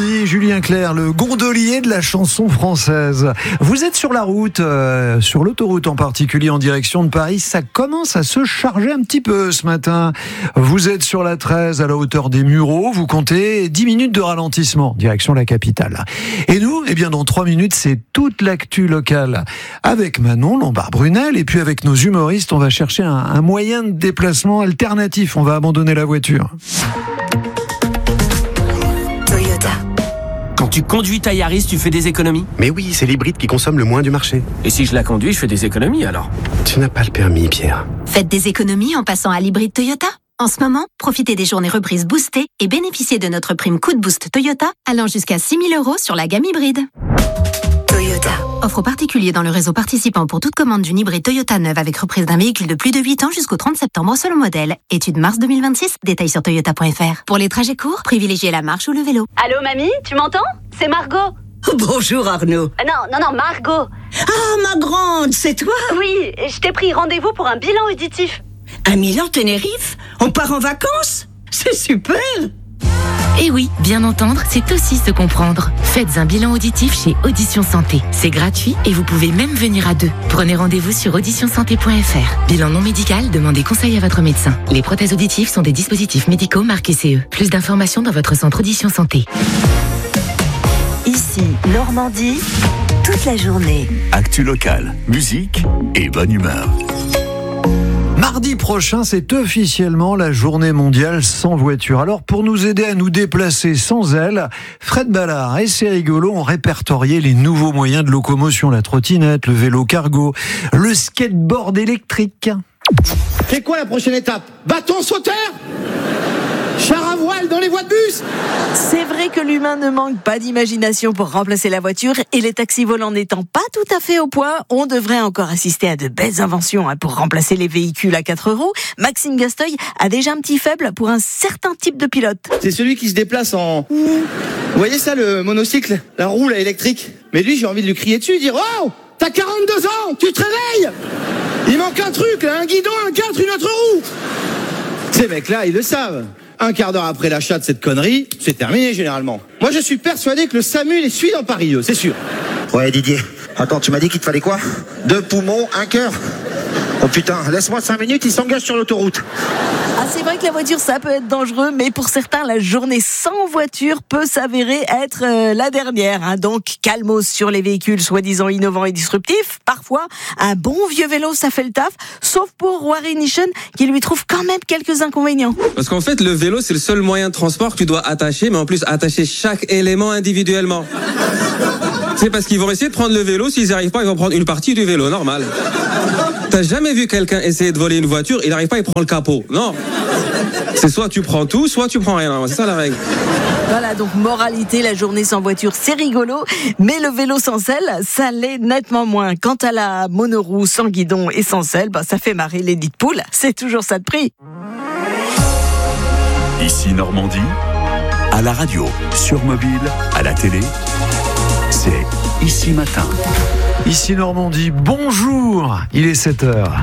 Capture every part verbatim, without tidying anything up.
Normandie, Julien Clerc, le gondolier de la chanson française. Vous êtes sur la route, euh, sur l'autoroute en particulier en direction de Paris. Ça commence à se charger un petit peu ce matin. Vous êtes sur la treize à la hauteur des Mureaux. Vous comptez dix minutes de ralentissement, direction la capitale. Et nous, eh bien dans trois minutes, c'est toute l'actu locale avec Manon Lombard-Brunel. Et puis avec nos humoristes, on va chercher un, un moyen de déplacement alternatif. On va abandonner la voiture. Quand tu conduis ta Yaris, tu fais des économies ? Mais oui, c'est l'hybride qui consomme le moins du marché. Et si je la conduis, je fais des économies alors ? Tu n'as pas le permis, Pierre. Faites des économies en passant à l'hybride Toyota. En ce moment, profitez des journées reprises boostées et bénéficiez de notre prime coup de boost Toyota allant jusqu'à six mille euros sur la gamme hybride. Toyota. Offre aux particuliers dans le réseau participant pour toute commande d'une hybride Toyota neuve avec reprise d'un véhicule de plus de huit ans jusqu'au trente septembre selon modèle. Étude mars deux mille vingt-six, détails sur toyota point f r. Pour les trajets courts, privilégiez la marche ou le vélo. Allô mamie, tu m'entends ? C'est Margot. Bonjour Arnaud. Ah non, non, non, Margot. Ah ma grande, c'est toi ? Oui, je t'ai pris rendez-vous pour un bilan auditif. À Milan, Tenerife ? On part en vacances ? C'est super ! Et oui, bien entendre, c'est aussi se comprendre. Faites un bilan auditif chez Audition Santé. C'est gratuit et vous pouvez même venir à deux. Prenez rendez-vous sur audition santé point f r. Bilan non médical, demandez conseil à votre médecin. Les prothèses auditives sont des dispositifs médicaux marqués C E. Plus d'informations dans votre centre Audition Santé. Ici, Normandie, toute la journée. Actu locale, musique et bonne humeur. Mardi prochain, c'est officiellement la journée mondiale sans voiture. Alors, pour nous aider à nous déplacer sans elle, Fred Ballard et C'est rigolo ont répertorié les nouveaux moyens de locomotion, la trottinette, le vélo cargo, le skateboard électrique. C'est quoi la prochaine étape ? Bâton sauteur ? Char à voile dans les voies de bus ? C'est vrai que l'humain ne manque pas d'imagination pour remplacer la voiture et les taxis volants n'étant pas tout à fait au point, on devrait encore assister à de belles inventions pour remplacer les véhicules à quatre roues. Maxime Gasteuil a déjà un petit faible pour un certain type de pilote. C'est celui qui se déplace en... Vous voyez ça, le monocycle ? La roue, là, électrique. Mais lui, j'ai envie de lui crier dessus, dire « Oh, t'as quarante-deux ans, tu te réveilles ! Il manque un truc, là, un guidon, un cadre, une autre roue !» Ces mecs-là, ils le savent. Un quart d'heure après l'achat de cette connerie, c'est terminé généralement. Moi je suis persuadé que le SAMU les suit dans Paris, c'est sûr. Ouais Didier, attends, tu m'as dit qu'il te fallait quoi ? Deux poumons, un cœur ? Oh putain, laisse-moi cinq minutes, il s'engage sur l'autoroute. Ah, c'est vrai que la voiture, ça peut être dangereux, mais pour certains, la journée sans voiture peut s'avérer être euh, la dernière. Hein. Donc, calmos sur les véhicules soi-disant innovants et disruptifs. Parfois, un bon vieux vélo, ça fait le taf, sauf pour Warren Nation, qui lui trouve quand même quelques inconvénients. Parce qu'en fait, le vélo, c'est le seul moyen de transport que tu dois attacher, mais en plus, attacher chaque élément individuellement. C'est parce qu'ils vont essayer de prendre le vélo, s'ils n'y arrivent pas, ils vont prendre une partie du vélo, normal. T'as jamais vu quelqu'un essayer de voler une voiture, il n'arrive pas, il prend le capot. Non. C'est soit tu prends tout, soit tu prends rien. C'est ça la règle. Voilà, donc moralité, la journée sans voiture, c'est rigolo, mais le vélo sans selle, ça l'est nettement moins. Quant à la monoroue sans guidon et sans selle, bah, ça fait marrer les dites poules. C'est toujours ça de prix. Ici Normandie, à la radio, sur mobile, à la télé, c'est Ici Matin. Ici Normandie, bonjour, il est sept heures.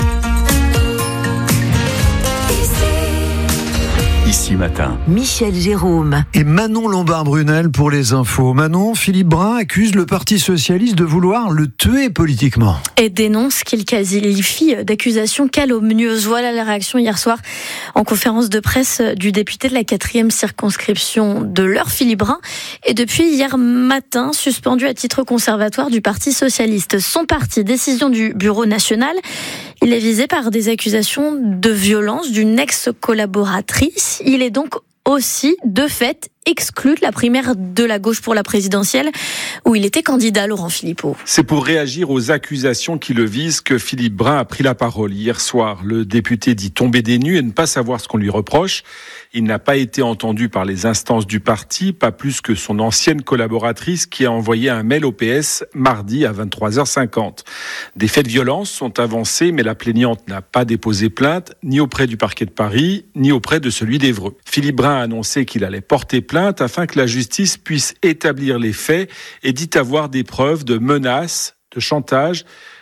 Ici Matin. Michel Jérôme. Et Manon Lombard-Brunel pour les infos. Manon, Philippe Brun accuse le Parti Socialiste de vouloir le tuer politiquement. Et dénonce qu'il qualifie d'accusations calomnieuses. Voilà la réaction hier soir en conférence de presse du député de la quatrième circonscription de l'Eure, Philippe Brun. Et depuis hier matin, suspendu à titre conservatoire du Parti Socialiste. Son parti, décision du Bureau national, il est visé par des accusations de violence d'une ex-collaboratrice. Il est donc aussi, de fait, exclu de la primaire de la gauche pour la présidentielle, où il était candidat, Laurent Philippot. C'est pour réagir aux accusations qui le visent que Philippe Brun a pris la parole hier soir. Le député dit tomber des nues et ne pas savoir ce qu'on lui reproche. Il n'a pas été entendu par les instances du parti, pas plus que son ancienne collaboratrice qui a envoyé un mail au P S mardi à vingt-trois heures cinquante. Des faits de violence sont avancés, mais la plaignante n'a pas déposé plainte, ni auprès du parquet de Paris, ni auprès de celui d'Évreux. Philippe Brun a annoncé qu'il allait porter plainte afin que la justice puisse établir les faits et dit avoir des preuves de menaces, de chantage,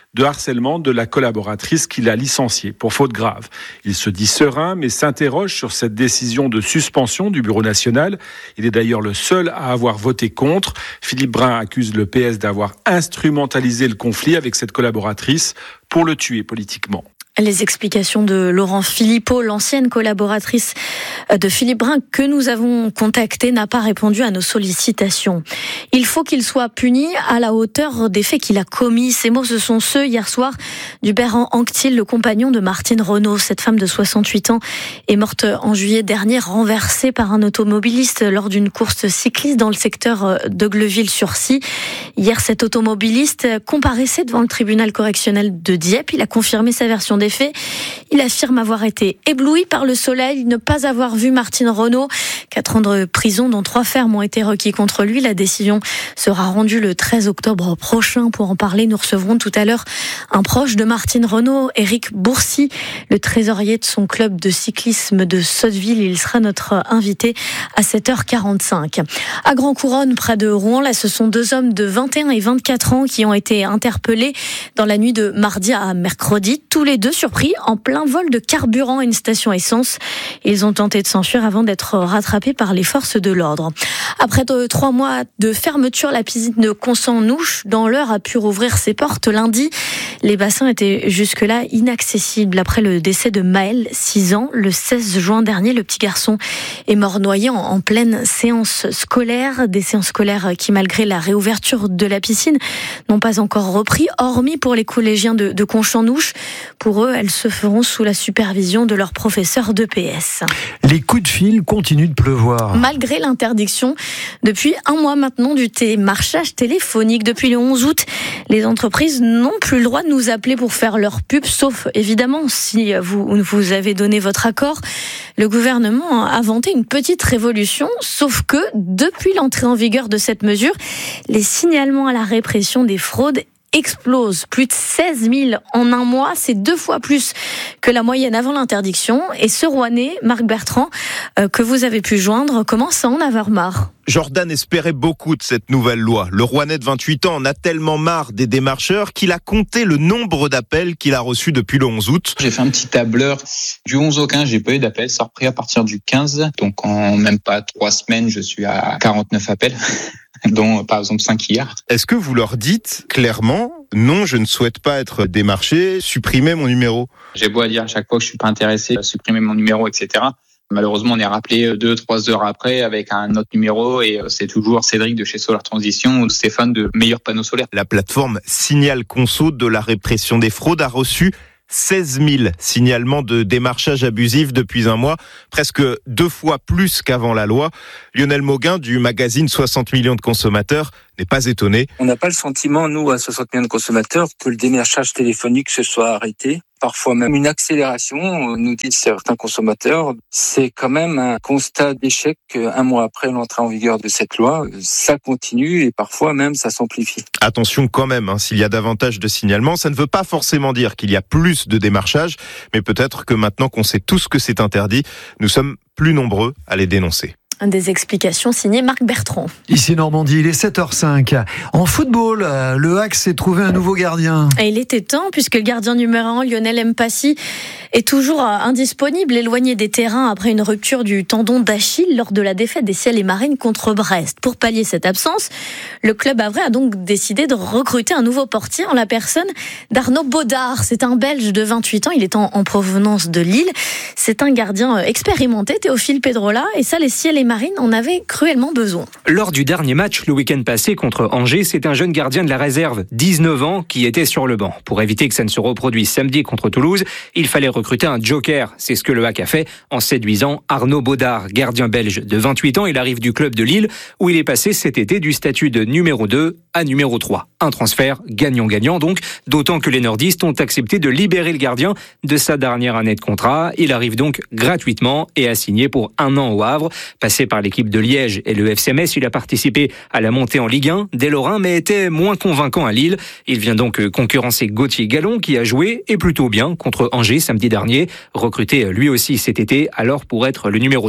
de harcèlement de la collaboratrice qu'il a licenciée pour faute grave. Il se dit serein, mais s'interroge sur cette décision de suspension du Bureau national. Il est d'ailleurs le seul à avoir voté contre. Philippe Brun accuse le P S d'avoir instrumentalisé le conflit avec cette collaboratrice pour le tuer politiquement. Les explications de Laurent Philippot, l'ancienne collaboratrice de Philippe Brun que nous avons contactée, n'a pas répondu à nos sollicitations. Il faut qu'il soit puni à la hauteur des faits qu'il a commis. Ces mots, ce sont ceux hier soir d'Hubert Anctil, le compagnon de Martine Renaud. Cette femme de soixante-huit ans est morte en juillet dernier, renversée par un automobiliste lors d'une course cycliste dans le secteur de Gleville-sur-Scie. Hier, cet automobiliste comparaissait devant le tribunal correctionnel de Dieppe. Il a confirmé sa version des faits. Il affirme avoir été ébloui par le soleil, ne pas avoir vu Martine Renaud. Quatre ans de prison, dont trois fermes ont été requis contre lui. La décision sera rendue le treize octobre prochain. Pour en parler, nous recevrons tout à l'heure un proche de Martine Renaud, Éric Bourcy, le trésorier de son club de cyclisme de Sotteville. Il sera notre invité à sept heures quarante-cinq. À Grand Couronne, près de Rouen, là, ce sont deux hommes de vingt et un et vingt-quatre ans qui ont été interpellés dans la nuit de mardi à mercredi. Tous les deux surpris en plein vol de carburant à une station essence. Ils ont tenté de s'enfuir avant d'être rattrapés par les forces de l'ordre. Après de, trois mois de fermeture, la piscine de Consent-Nouche dans l'Eure a pu rouvrir ses portes lundi. Les bassins étaient jusque-là inaccessibles après le décès de Maël, six ans. Le seize juin dernier, le petit garçon est mort noyé en, en pleine séance scolaire. Des séances scolaires qui, malgré la réouverture de la piscine, n'ont pas encore repris, hormis pour les collégiens de, de Consent-Nouche. Pour eux, elles se feront sous la supervision de leur professeur d'E P S. Les coups de fil continuent de pleuvoir. Malgré l'interdiction, depuis un mois maintenant, du démarchage téléphonique. Depuis le onze août, les entreprises n'ont plus le droit de nous appeler pour faire leur pub, sauf évidemment si vous, vous avez donné votre accord. Le gouvernement a inventé une petite révolution, sauf que depuis l'entrée en vigueur de cette mesure, les signalements à la répression des fraudes explose. Plus de seize mille en un mois, c'est deux fois plus que la moyenne avant l'interdiction. Et ce Rouennais, Marc Bertrand, euh, que vous avez pu joindre, commence à en avoir marre. Jordan espérait beaucoup de cette nouvelle loi. Le Rouennais de vingt-huit ans en a tellement marre des démarcheurs qu'il a compté le nombre d'appels qu'il a reçus depuis le onze août. J'ai fait un petit tableur. Du onze au quinze, j'ai pas eu d'appels. Ça a repris à partir du quinze. Donc en même pas trois semaines, je suis à quarante-neuf appels. Dont par exemple cinq hier. Est-ce que vous leur dites clairement « Non, je ne souhaite pas être démarché, supprimez mon numéro ». J'ai beau à dire à chaque fois que je suis pas intéressé, supprimer mon numéro, et cetera. Malheureusement, on est rappelé deux, trois heures après avec un autre numéro et c'est toujours Cédric de chez Solar Transition ou Stéphane de Meilleurs Panneaux Solaires. La plateforme Signal Conso de la répression des fraudes a reçu seize mille signalements de démarchage abusif depuis un mois, presque deux fois plus qu'avant la loi. Lionel Mauguin du magazine soixante millions de consommateurs n'est pas étonné. On n'a pas le sentiment, nous, à soixante millions de consommateurs, que le démarchage téléphonique se soit arrêté. Parfois même une accélération, nous disent certains consommateurs. C'est quand même un constat d'échec qu'un mois après l'entrée en vigueur de cette loi, ça continue et parfois même ça s'amplifie. Attention quand même, hein, s'il y a davantage de signalements, ça ne veut pas forcément dire qu'il y a plus de démarchage, mais peut-être que maintenant qu'on sait tous que c'est interdit, nous sommes plus nombreux à les dénoncer. Des explications signées Marc Bertrand. Ici Normandie, il est sept heures cinq. En football, le Hack s'est trouvé un nouveau gardien. Et il était temps, puisque le gardien numéro un, Lionel Mpassi, est toujours indisponible, éloigné des terrains après une rupture du tendon d'Achille lors de la défaite des Ciels et Marines contre Brest. Pour pallier cette absence, le club havrais a donc décidé de recruter un nouveau portier en la personne d'Arnaud Baudard. C'est un Belge de vingt-huit ans, il est en, en provenance de Lille. C'est un gardien expérimenté, Théophile Pedrola, et ça, les Ciels et Marine en avait cruellement besoin. Lors du dernier match, le week-end passé contre Angers, c'est un jeune gardien de la réserve, dix-neuf ans, qui était sur le banc. Pour éviter que ça ne se reproduise samedi contre Toulouse, il fallait recruter un joker. C'est ce que le Hack a fait en séduisant Arnaud Baudard, gardien belge de vingt-huit ans. Il arrive du club de Lille, où il est passé cet été du statut de numéro deux à numéro trois. Un transfert gagnant-gagnant donc, d'autant que les nordistes ont accepté de libérer le gardien de sa dernière année de contrat. Il arrive donc gratuitement et a signé pour un an au Havre. Passé par l'équipe de Liège et le F C Metz, il a participé à la montée en Ligue un des Lorrains, mais était moins convaincant à Lille. Il vient donc concurrencer Gauthier Gallon, qui a joué, et plutôt bien, contre Angers samedi dernier, recruté lui aussi cet été, alors pour être le numéro deux.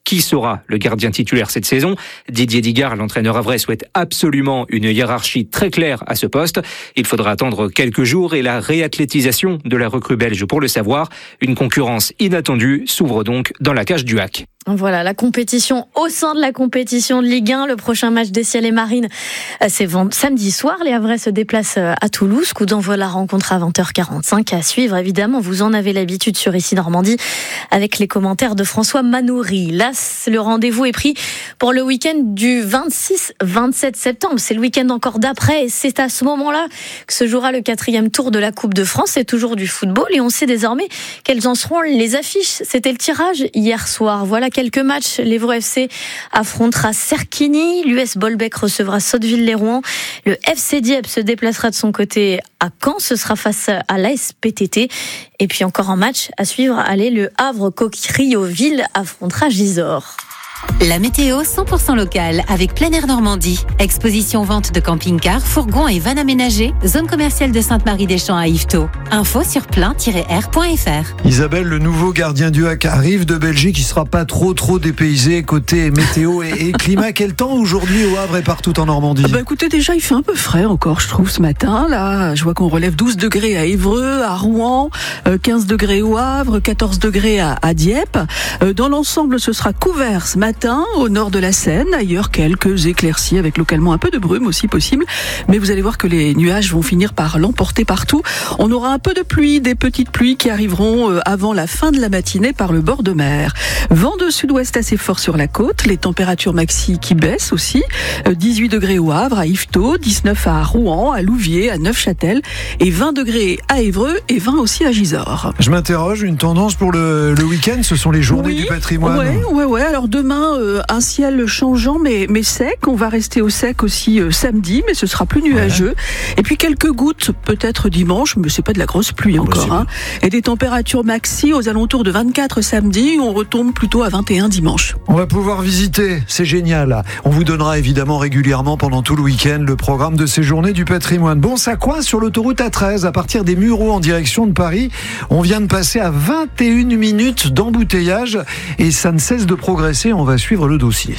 Qui sera le gardien titulaire cette saison? Didier Digard, l'entraîneur havrais, souhaite absolument une hiérarchie très claire à ce poste. Il faudra attendre quelques jours et la réathlétisation de la recrue belge pour le savoir. Une concurrence inattendue s'ouvre donc dans la cage du H A C. Voilà, la compétition au sein de la compétition de Ligue un. Le prochain match des Ciels et Marines, c'est samedi soir. Les Havrais se déplacent à Toulouse. Coup d'envoi de la rencontre à vingt heures quarante-cinq. À suivre, évidemment. Vous en avez l'habitude sur Ici Normandie avec les commentaires de François Manoury. Là, le rendez-vous est pris pour le week-end du vingt-six vingt-sept septembre. C'est le week-end encore d'après. Et c'est à ce moment-là que se jouera le quatrième tour de la Coupe de France. C'est toujours du football. Et on sait désormais quelles en seront les affiches. C'était le tirage hier soir. Voilà quelques matchs. L'Évreux F C affrontera Serquigny, l'U S Bolbec recevra Sotteville-les-Rouen, le F C Dieppe se déplacera de son côté à Caen, ce sera face à l'A S P T T. Et puis encore un match à suivre, allez, le Havre-Criouville affrontera Gisors. La météo cent pour cent locale avec Plein Air Normandie. Exposition vente de camping-cars, fourgons et vannes aménagées. Zone commerciale de Sainte-Marie-des-Champs à Yvetot. Info sur plein tiret air point f r. Isabelle, le nouveau gardien du H A C arrive de Belgique. Il ne sera pas trop trop dépaysé côté météo et, et climat. Quel temps aujourd'hui au Havre et partout en Normandie? Bah écoutez, déjà il fait un peu frais encore, je trouve, ce matin. Là, je vois qu'on relève douze degrés à Évreux, à Rouen, quinze degrés au Havre, quatorze degrés à, à Dieppe. Dans l'ensemble, ce sera couvert ce matin. Au nord de la Seine, ailleurs quelques éclaircies avec localement un peu de brume aussi possible, mais vous allez voir que les nuages vont finir par l'emporter partout. On aura un peu de pluie, des petites pluies qui arriveront avant la fin de la matinée par le bord de mer. Vent de sud-ouest assez fort sur la côte, les températures maxi qui baissent aussi, dix-huit degrés au Havre, à Yvetot, dix-neuf à Rouen, à Louviers, à Neufchâtel et vingt degrés à Évreux et vingt aussi à Gisors. Je m'interroge, une tendance pour le, le week-end, ce sont les journées oui, du patrimoine. Ouais, ouais, ouais. Alors demain, Euh, un ciel changeant mais, mais sec. On va rester au sec aussi euh, samedi, mais ce sera plus nuageux. Ouais. Et puis quelques gouttes peut-être dimanche, mais c'est pas de la grosse pluie oh, encore. Hein. Et des températures maxi aux alentours de vingt-quatre samedi. On retombe plutôt à vingt et un dimanche. On va pouvoir visiter, c'est génial. On vous donnera évidemment régulièrement pendant tout le week-end le programme de ces journées du patrimoine. Bon, ça coince sur l'autoroute A treize à partir des Mureaux en direction de Paris. On vient de passer à vingt et une minutes d'embouteillage et ça ne cesse de progresser. On va suivre le dossier.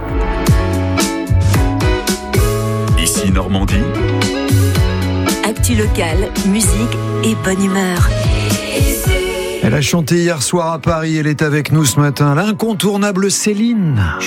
Ici Normandie. Actu locale, musique et bonne humeur. Elle a chanté hier soir à Paris, elle est avec nous ce matin, l'incontournable Céline.